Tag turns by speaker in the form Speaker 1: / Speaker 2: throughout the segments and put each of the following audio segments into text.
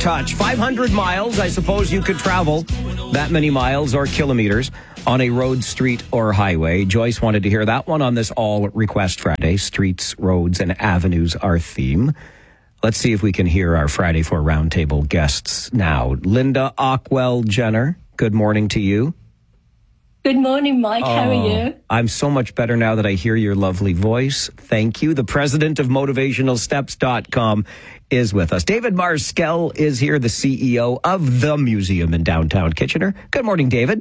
Speaker 1: touch. 500 miles, I suppose you could travel that many miles or kilometers on a road, street, or highway. Joyce wanted to hear that one on this All Request Friday. Streets, roads, and avenues, our theme. Let's see if we can hear our Friday for Roundtable guests now. Linda Ockwell Jenner, good morning to you.
Speaker 2: Good morning, Mike. How are you?
Speaker 1: I'm so much better now that I hear your lovely voice. Thank you. The president of motivationalsteps.com is with us. David Marskell is here, the CEO of the museum in downtown Kitchener. Good morning, David.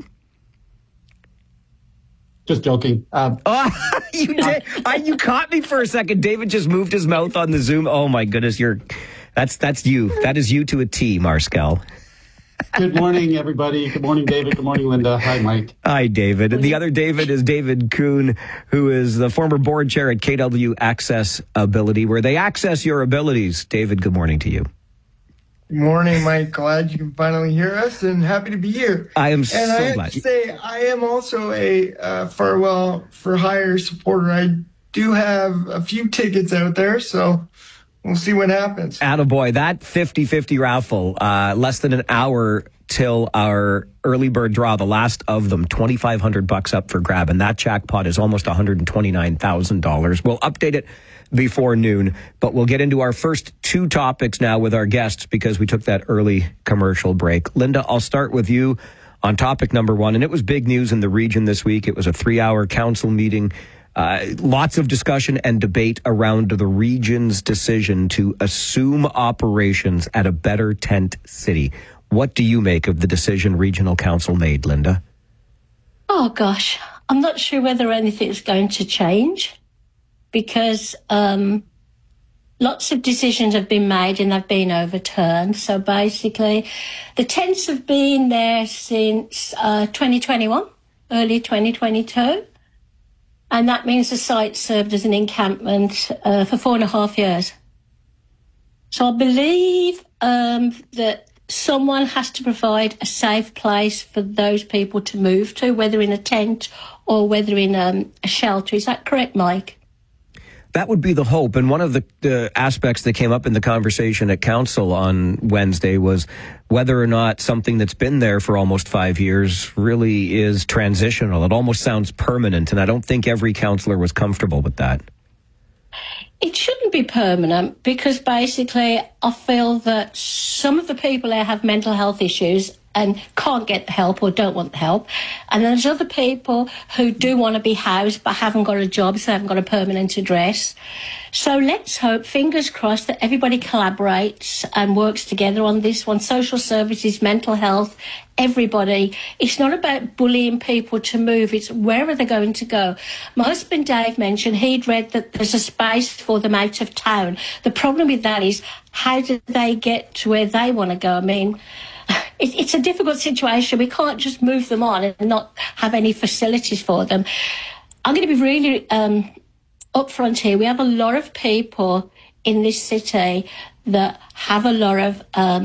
Speaker 3: Just joking.
Speaker 1: You did. You caught me for a second. David just moved his mouth on the Zoom. Oh my goodness, that's you. That is you to a T, Marskell.
Speaker 3: Good morning, everybody. Good morning, David. Good morning, Linda. Hi, Mike.
Speaker 1: Hi, David. And the other David is David Kuhn, who is the former board chair at KW Access Ability, where they access your abilities. David, good morning to you.
Speaker 4: Good morning, Mike. Glad you can finally hear us and happy to be here.
Speaker 1: I am so glad.
Speaker 4: And I have to say, I am also a Farewell for Hire supporter. I do have a few tickets out there, so we'll see what happens.
Speaker 1: Attaboy. That 50-50 raffle, less than an hour till our early bird draw, the last of them, $2,500 up for grab, and that jackpot is almost $129,000. We'll update it before noon, but we'll get into our first two topics now with our guests because we took that early commercial break. Linda, I'll start with you on topic number one, and it was big news in the region this week. It was a 3-hour council meeting. Lots of discussion and debate around the region's decision to assume operations at a better tent city. What do you make of the decision Regional Council made, Linda?
Speaker 2: Oh, gosh. I'm not sure whether anything's going to change because lots of decisions have been made and they've been overturned. So basically, the tents have been there since 2021, early 2022. And that means the site served as an encampment for 4.5 years. So I believe that someone has to provide a safe place for those people to move to, whether in a tent or whether in a shelter. Is that correct, Mike?
Speaker 1: That would be the hope. And one of the aspects that came up in the conversation at council on Wednesday was whether or not something that's been there for almost 5 years really is transitional. It almost sounds permanent. And I don't think every councillor was comfortable with that.
Speaker 2: It shouldn't be permanent because basically I feel that some of the people there have mental health issues and can't get the help or don't want the help. And there's other people who do want to be housed but haven't got a job, so haven't got a permanent address. So let's hope, fingers crossed, that everybody collaborates and works together on this one. Social services, mental health, everybody. It's not about bullying people to move. It's where are they going to go? My husband Dave mentioned he'd read that there's a space for them out of town. The problem with that is how do they get to where they want to go? I mean, it's a difficult situation. We can't just move them on and not have any facilities for them. I'm going to be really upfront here. We have a lot of people in this city that have a lot of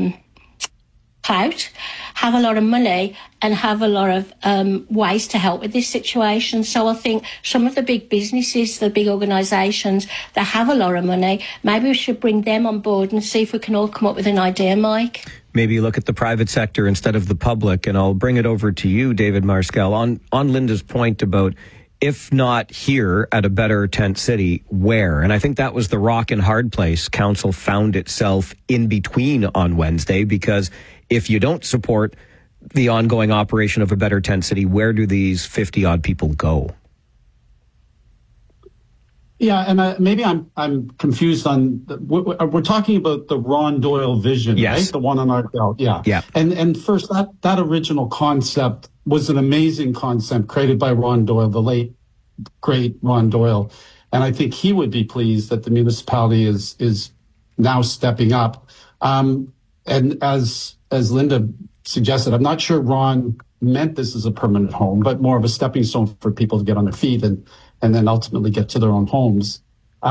Speaker 2: clout, have a lot of money, and have a lot of ways to help with this situation. So I think some of the big businesses, the big organisations that have a lot of money, maybe we should bring them on board and see if we can all come up with an idea, Mike.
Speaker 1: Maybe look at the private sector instead of the public. And I'll bring it over to you, David Marskell, on Linda's point about if not here at a better tent city, where? And I think that was the rock and hard place council found itself in between on Wednesday, because if you don't support the ongoing operation of a better tent city, where do these 50-odd people go?
Speaker 3: Yeah, and maybe I'm confused on we're talking about the Ron Doyle vision,
Speaker 1: yes,
Speaker 3: right? The one on our belt, yeah. And first, that original concept was an amazing concept created by Ron Doyle, the late great Ron Doyle, and I think he would be pleased that the municipality is now stepping up. And as Linda suggested, I'm not sure Ron meant this as a permanent home, but more of a stepping stone for people to get on their feet and then ultimately get to their own homes.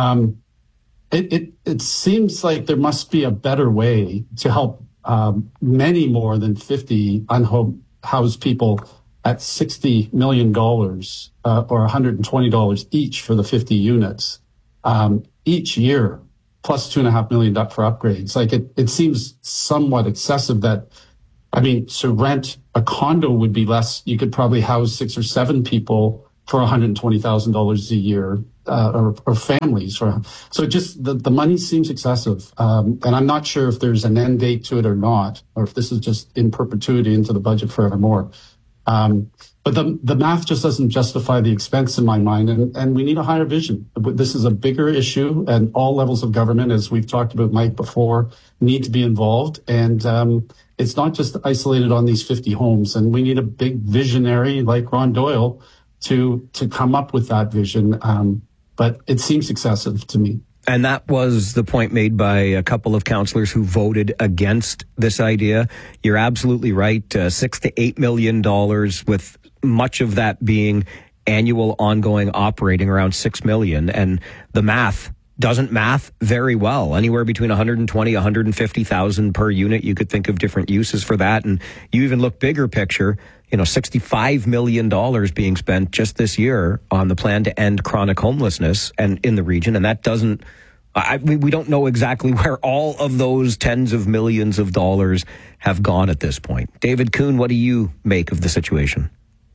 Speaker 3: It seems like there must be a better way to help many more than 50 unhoused people at $60 million or $120 each for the 50 units each year. plus $2.5 million for upgrades. Like it seems somewhat excessive that, I mean, to rent a condo would be less. You could probably house 6 or 7 people for $120,000 a year, or families. So just the money seems excessive. And I'm not sure if there's an end date to it or not, or if this is just in perpetuity into the budget forevermore. But the math just doesn't justify the expense in my mind, and we need a higher vision. This is a bigger issue, and all levels of government, as we've talked about, Mike, before, need to be involved. And it's not just isolated on these 50 homes, and we need a big visionary like Ron Doyle to come up with that vision. But it seems excessive to me.
Speaker 1: And that was the point made by a couple of councillors who voted against this idea. You're absolutely right. $6 to $8 million, with much of that being annual ongoing operating, around $6 million. And the math doesn't math very well. Anywhere between 120, 150,000 per unit. You could think of different uses for that. And you even look bigger picture, $65 million being spent just this year on the plan to end chronic homelessness and in the region. And that doesn't, we don't know exactly where all of those tens of millions of dollars have gone at this point. David Kuhn, what do you make of the situation?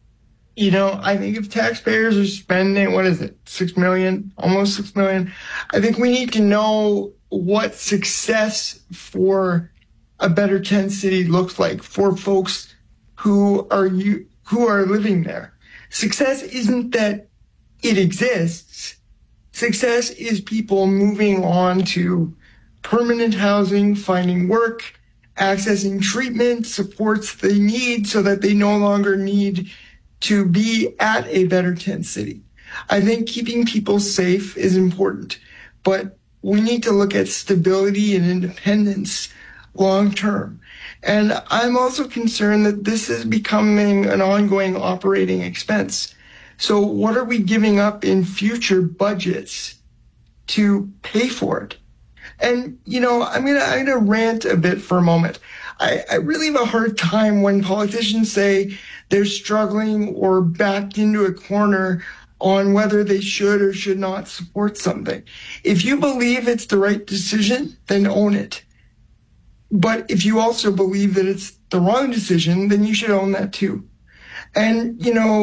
Speaker 4: I think if taxpayers are spending, $6 million, almost $6 million, I think we need to know what success for a better tent city looks like for folks who are living there. Success isn't that it exists. Success is people moving on to permanent housing, finding work, accessing treatment, supports they need so that they no longer need to be at a better tent city. I think keeping people safe is important, but we need to look at stability and independence long term. And I'm also concerned that this is becoming an ongoing operating expense. So what are we giving up in future budgets to pay for it? And, I'm going to rant a bit for a moment. I really have a hard time when politicians say they're struggling or backed into a corner on whether they should or should not support something. If you believe it's the right decision, then own it. But if you also believe that it's the wrong decision, then you should own that too. And,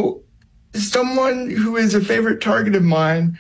Speaker 4: someone who is a favorite target of mine,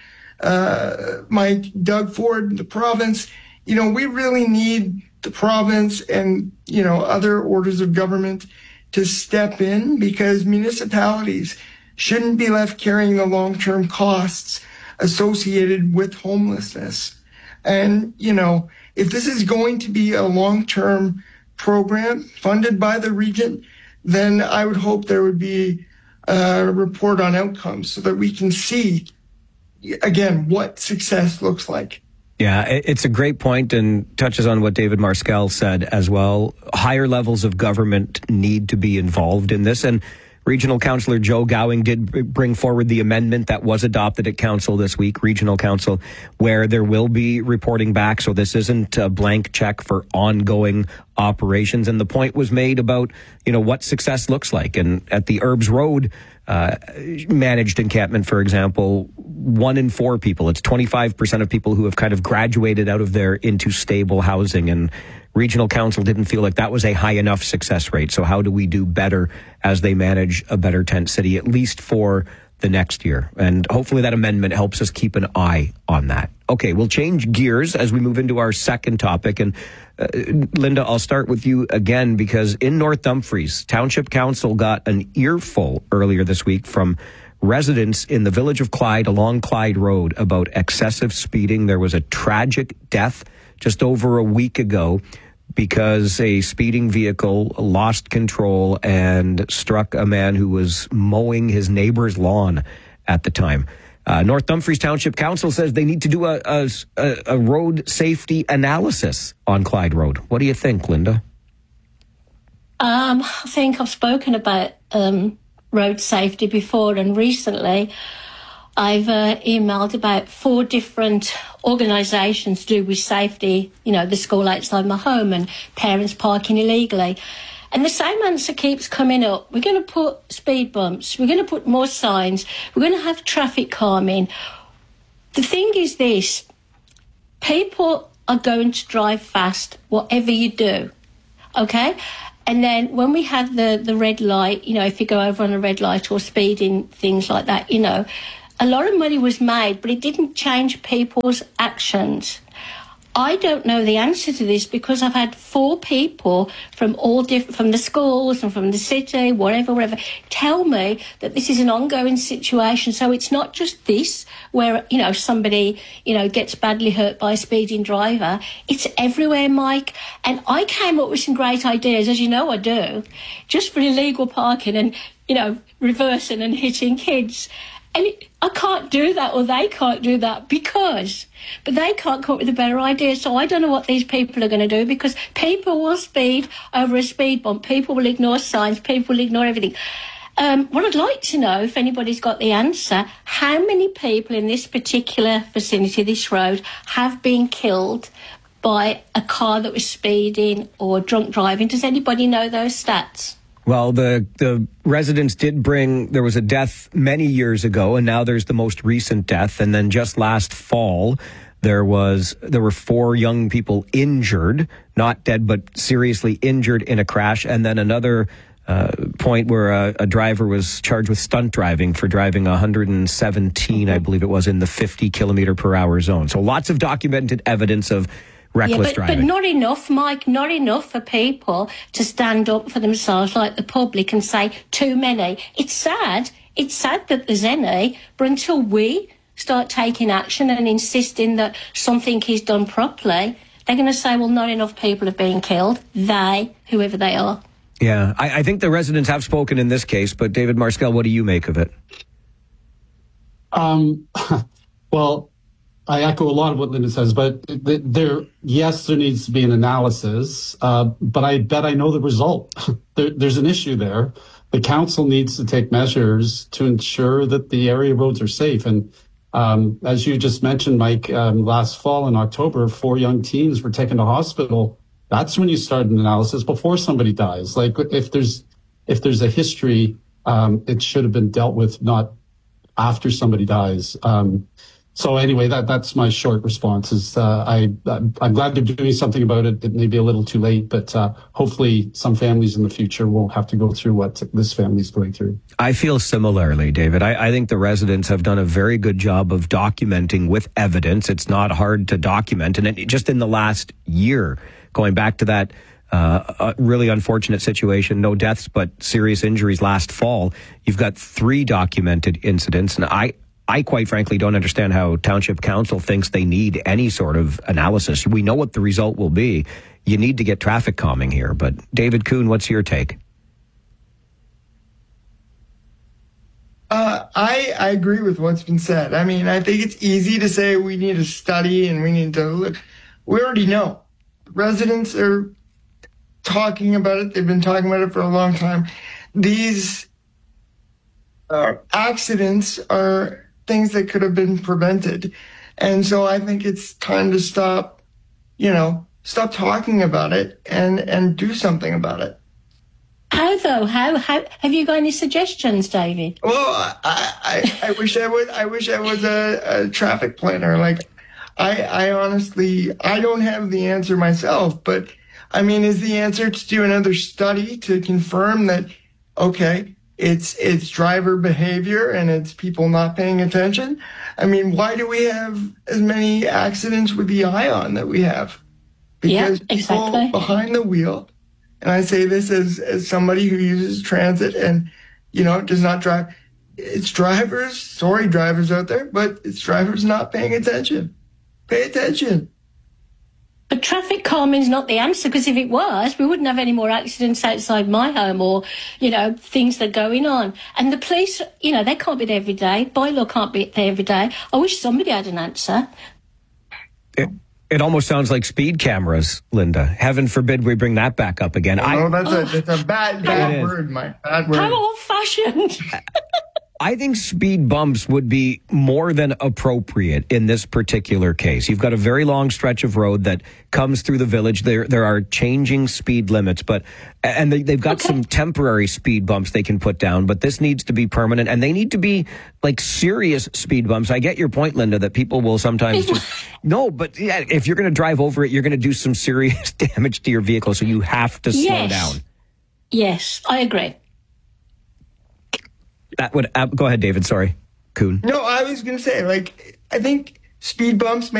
Speaker 4: Mike Doug Ford, the province, we really need the province and, other orders of government to step in, because municipalities shouldn't be left carrying the long-term costs associated with homelessness. And, if this is going to be a long-term program funded by the region, then I would hope there would be a report on outcomes so that we can see, again, what success looks like.
Speaker 1: Yeah, it's a great point and touches on what David Marskell said as well. Higher levels of government need to be involved in this. And Regional Councillor Joe Gowing did bring forward the amendment that was adopted at Council this week, Regional Council, where there will be reporting back. So this isn't a blank check for ongoing operations. And the point was made about, what success looks like. And at the Herbs Road managed encampment, for example, 1 in 4 people, it's 25% of people who have kind of graduated out of there into stable housing. And Regional Council didn't feel like that was a high enough success rate. So how do we do better as they manage a better tent city, at least for the next year? And hopefully that amendment helps us keep an eye on that. Okay, we'll change gears as we move into our second topic. And Linda, I'll start with you again, because in North Dumfries, Township Council got an earful earlier this week from residents in the village of Clyde along Clyde Road about excessive speeding. There was a tragic death just over a week ago because a speeding vehicle lost control and struck a man who was mowing his neighbor's lawn at the time. North Dumfries Township Council says they need to do a road safety analysis on Clyde Road. What do you think, Linda?
Speaker 2: I think I've spoken about road safety before, and recently I've emailed about 4 different organisations to do with safety, the school outside my home and parents parking illegally. And the same answer keeps coming up. We're going to put speed bumps. We're going to put more signs. We're going to have traffic calming. The thing is this, people are going to drive fast, whatever you do. Okay? And then when we had the red light, if you go over on a red light or speeding, things like that, a lot of money was made, but it didn't change people's actions. I don't know the answer to this because I've had 4 people from from the schools and from the city, wherever, tell me that this is an ongoing situation. So it's not just this where, somebody, gets badly hurt by a speeding driver. It's everywhere, Mike. And I came up with some great ideas, as you know I do, just for illegal parking and, reversing and hitting kids. And I can't do that, or they can't do that but they can't come up with a better idea. So I don't know what these people are going to do, because people will speed over a speed bump. People will ignore signs. People will ignore everything. What I'd like to know, if anybody's got the answer, how many people in this particular vicinity, this road, have been killed by a car that was speeding or drunk driving? Does anybody know those stats?
Speaker 1: Well, the residents did there was a death many years ago, and now there's the most recent death. And then just last fall, there were 4 young people injured, not dead, but seriously injured in a crash. And then another point where a driver was charged with stunt driving for driving 117, I believe it was, in the 50 kilometer per hour zone. So lots of documented evidence of reckless driving.
Speaker 2: But not enough, Mike, not enough for people to stand up for themselves like the public and say too many. It's sad that there's any, but until we start taking action and insisting that something is done properly, they're going to say, well, not enough people have been killed. They, whoever they are.
Speaker 1: Yeah, I think the residents have spoken in this case, but David Marskell, what do you make of it?
Speaker 3: Well, I echo a lot of what Linda says, but there needs to be an analysis, but I bet I know the result. There's an issue there. The council needs to take measures to ensure that the area roads are safe. And as you just mentioned, Mike, last fall in October, 4 young teens were taken to hospital. That's when you start an analysis before somebody dies. Like if there's a history, it should have been dealt with, not after somebody dies. So anyway, that's my short response. Is I'm glad they're doing something about it. It may be a little too late, but hopefully some families in the future won't have to go through what this family's going through.
Speaker 1: I feel similarly, David. I think the residents have done a very good job of documenting with evidence. It's not hard to document. And just in the last year, going back to that really unfortunate situation, no deaths but serious injuries last fall, you've got 3 documented incidents. And I quite frankly don't understand how Township Council thinks they need any sort of analysis. We know what the result will be. You need to get traffic calming here. But David Kuhn, what's your take?
Speaker 4: I agree with what's been said. I mean, I think it's easy to say we need a study and we need to look. We already know. Residents are talking about it. They've been talking about it for a long time. These accidents are things that could have been prevented. And so I think it's time to stop talking about it and do something about it.
Speaker 2: How though? How have you got any suggestions, David?
Speaker 4: Well, I wish I would. I wish I was a traffic planner. Like, I honestly, I don't have the answer myself, but I mean, is the answer to do another study to confirm that, okay, it's driver behavior and it's people not paying attention? I mean, why do we have as many accidents with the ION that we have? Because people behind the wheel, and I say this as somebody who uses transit and, does not drive. It's drivers, sorry drivers out there, but it's drivers not paying attention. Pay attention.
Speaker 2: But traffic calming is not the answer, because if it was, we wouldn't have any more accidents outside my home or, things that are going on. And the police, they can't be there every day. By-law can't be there every day. I wish somebody had an answer.
Speaker 1: It almost sounds like speed cameras, Linda. Heaven forbid we bring that back up again.
Speaker 4: That's a bad word, Mike. Bad word.
Speaker 2: How old-fashioned.
Speaker 1: I think speed bumps would be more than appropriate in this particular case. You've got a very long stretch of road that comes through the village. There are changing speed limits, and they've got some temporary speed bumps they can put down, but this needs to be permanent, and they need to be like serious speed bumps. I get your point, Linda, that people will sometimes but yeah, if you're going to drive over it, you're going to do some serious damage to your vehicle, so you have to slow down.
Speaker 2: Yes, I agree.
Speaker 1: That would go ahead, David. Sorry, Kuhn.
Speaker 4: No, I was going to say, I think speed bumps